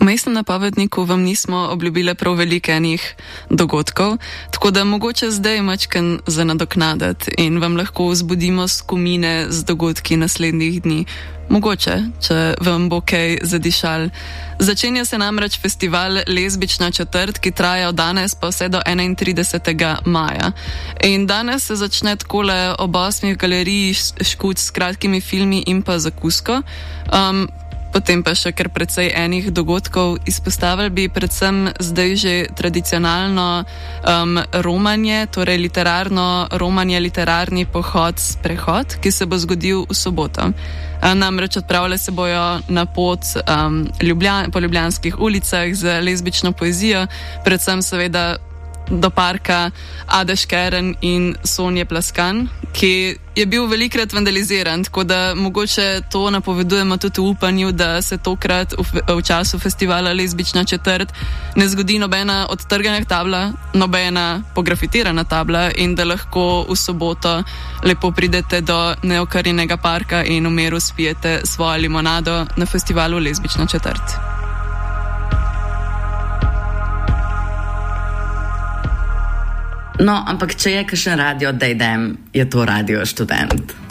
V mestnem napovedniku vam nismo obljubile prav velikenih dogodkov, tako da mogoče zdaj mačken za nadoknadati in vam lahko vzbudimo skomine z dogodki naslednjih dni. Mogoče, če vam bo kaj zadišal. Začenja se namreč festival Lezbična četrt, ki traja od danes pa vse do 31. maja. In danes se začne takole ob 8 galeriji Škuc s kratkimi filmi in pa zakusko. Potem pa še kar precej enih dogodkov. Izpostavili bi predvsem zdaj že tradicionalno romanje, torej literarno romanje, literarni sprehod, ki se bo zgodil v soboto. Namreč odpravljali se bojo na pot po ljubljanskih ulicah z lezbično poezijo, predvsem seveda do parka Ade Škeren in Sonje Plaskan, ki je bil velikrat vandaliziran, tako da mogoče to napovedujemo tudi v upanju, da se tokrat v času festivala Lezbična četrt ne zgodi nobena odtrgana tabla, nobena pografitirana tabla in da lahko v soboto lepo pridete do neokarjenega parka in v miru spijete svojo limonado na festivalu Lezbična četrt. No, ampak če je kakšen radio, da idem, je to Radio Študent.